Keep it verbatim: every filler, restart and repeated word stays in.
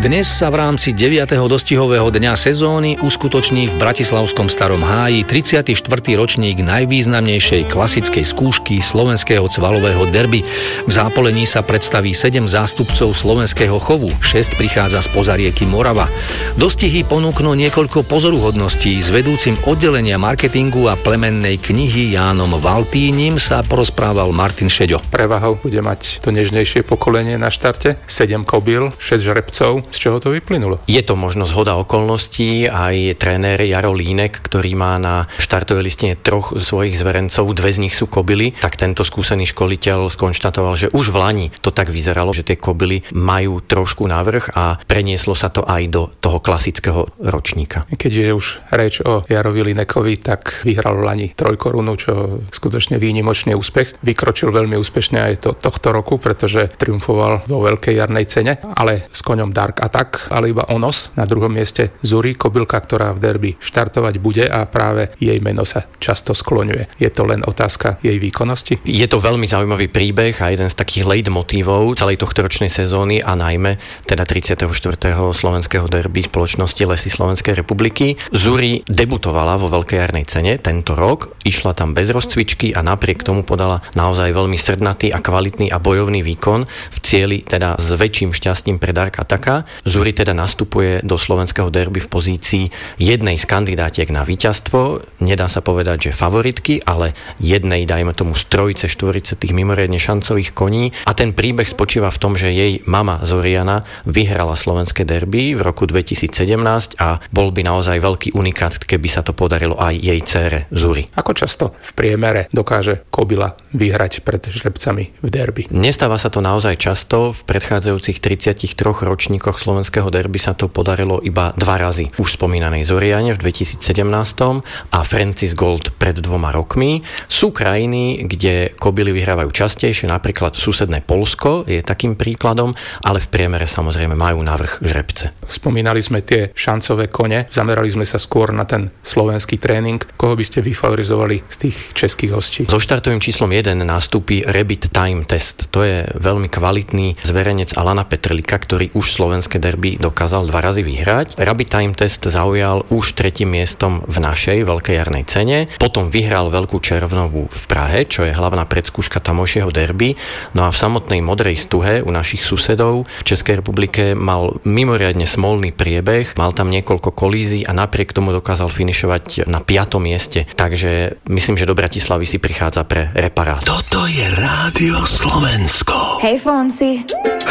Dnes sa v rámci deviateho dostihového dňa sezóny uskutoční v bratislavskom Starom Háji tridsiaty štvrtý ročník najvýznamnejšej klasickej skúšky slovenského cvalového derby. V zápolení sa predstaví sedem zástupcov slovenského chovu, šesť prichádza z pozarieky Morava. Dostihy ponúknú niekoľko pozoruhodností. S vedúcim oddelenia marketingu a plemennej knihy Jánom Valtínim sa porozprával Martin Šeďo. Prevahou bude mať to nežnejšie pokolenie na štarte, sedem kobyl, šesť žrebcov. Z čoho to vyplynulo? Je to možno zhoda okolností, aj tréner Jaro Línek, ktorý má na štartovej listine troch svojich zverencov, dve z nich sú kobyly, tak tento skúsený školiteľ skonštatoval, že už v lani to tak vyzeralo, že tie kobyly majú trošku navrch a prenieslo sa to aj do toho klasického ročníka. Keď je už reč o Jarovi Línekovi, tak vyhral v lani trojkorunu, čo skutočne výnimočný úspech. Vykročil veľmi úspešne aj to tohto roku, pretože triumfoval vo veľkej jarnej cene, ale s koňom Dark Attack, ale iba Onos. Na druhom mieste Zuri, kobylka, ktorá v derby štartovať bude a práve jej meno sa často skloňuje. Je to len otázka jej výkonnosti? Je to veľmi zaujímavý príbeh a jeden z takých leitmotívov celej tohtoročnej sezóny a najmä teda tridsiateho štvrtého slovenského derby spoločnosti Lesy Slovenskej republiky. Zuri debutovala vo veľkej jarnej cene tento rok, išla tam bez rozcvičky a napriek tomu podala naozaj veľmi srdnatý a kvalitný a bojovný výkon v cieli teda s väčším šťastím pre Dark Attacka. Zuri teda nastupuje do slovenského derby v pozícii jednej z kandidátiek na víťazstvo. Nedá sa povedať, že favoritky, ale jednej, dajme tomu, z trojice, štvorice tých mimoriadne šancových koní. A ten príbeh spočíva v tom, že jej mama Zoriana vyhrala slovenské derby v roku dvetisícsedemnásť a bol by naozaj veľký unikát, keby sa to podarilo aj jej dcére Zuri. Ako často v priemere dokáže kobyla vyhrať pred žrebcami v derby? Nestáva sa to naozaj často. V predchádzajúcich tridsiatich troch ročníkoch slovenského derby sa to podarilo iba dva razy. Už spomínanej Zoriane v dvetisícsedemnásť a Francis Gold pred dvoma rokmi. Sú krajiny, kde kobyly vyhrávajú častejšie, napríklad susedné Poľsko je takým príkladom, ale v priemere samozrejme majú navrch žrebce. Spomínali sme tie šancové kone, zamerali sme sa skôr na ten slovenský tréning. Koho by ste vyfavorizovali z tých českých hostí? So štartovým číslom jeden nastúpi Rabbit Time Test. To je veľmi kvalitný zverenec Alana Petrlika, ktorý už slovenské derby dokázal dva razy vyhrať. Rabbit Time Test zaujal už tretím miestom v našej veľkej jarnej cene. Potom vyhral Veľkú červnovú v Prahe, čo je hlavná predskúška tamojšieho derby. No a v samotnej Modrej Stuhe u našich susedov v Českej republike mal mimoriadne smolný priebeh. Mal tam niekoľko kolízií a napriek tomu dokázal finišovať na piatom mieste. Takže myslím, že do Bratislavy si prichádza pre reparát. Toto je Rádio Slovensko. Hej, Fonsi.